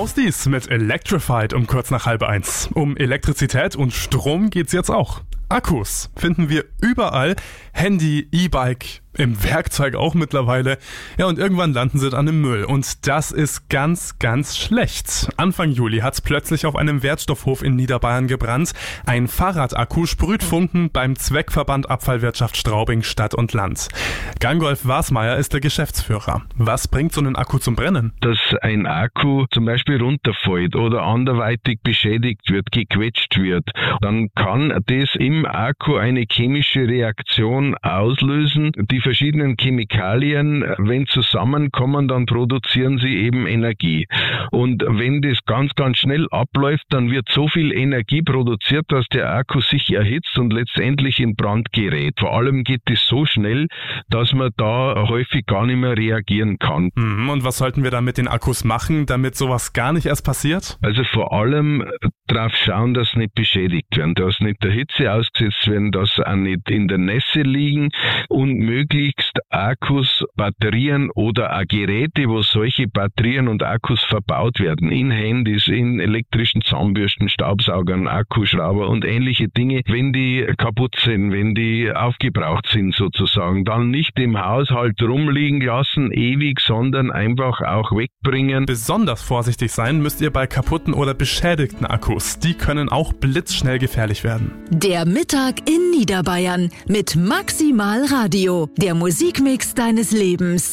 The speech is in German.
Ausdies mit Electrified um kurz nach 12:30. Um Elektrizität und Strom geht's jetzt auch. Akkus finden wir überall. Handy, E-Bike, im Werkzeug auch mittlerweile. Ja, und irgendwann landen sie dann im Müll. Und das ist ganz, ganz schlecht. Anfang Juli hat's plötzlich auf einem Wertstoffhof in Niederbayern gebrannt. Ein Fahrradakku sprüht Funken beim Zweckverband Abfallwirtschaft Straubing Stadt und Land. Gangolf Wasmeier ist der Geschäftsführer. Was bringt so einen Akku zum Brennen? Dass ein Akku zum Beispiel runterfällt oder anderweitig beschädigt wird, gequetscht wird, dann kann das im Akku eine chemische Reaktion auslösen. Die verschiedenen Chemikalien, wenn zusammenkommen, dann produzieren sie eben Energie. Und wenn das ganz, ganz schnell abläuft, dann wird so viel Energie produziert, dass der Akku sich erhitzt und letztendlich in Brand gerät. Vor allem geht es so schnell, dass man da häufig gar nicht mehr reagieren kann. Und was sollten wir dann mit den Akkus machen, damit sowas gar nicht erst passiert? Also vor allem darauf schauen, dass sie nicht beschädigt werden, dass sie nicht der Hitze ausgesetzt werden, dass sie auch nicht in der Nässe liegen und möglichst Akkus, Batterien oder auch Geräte, wo solche Batterien und Akkus verbaut werden, in Handys, in elektrischen Zahnbürsten, Staubsaugern, Akkuschrauber und ähnliche Dinge, wenn die kaputt sind, wenn die aufgebraucht sind sozusagen, dann nicht im Haushalt rumliegen lassen, ewig, sondern einfach auch wegbringen. Besonders vorsichtig sein müsst ihr bei kaputten oder beschädigten Akkus. Die können auch blitzschnell gefährlich werden. Der Mittag in Niederbayern mit Maximal Radio, der Musikmix deines Lebens.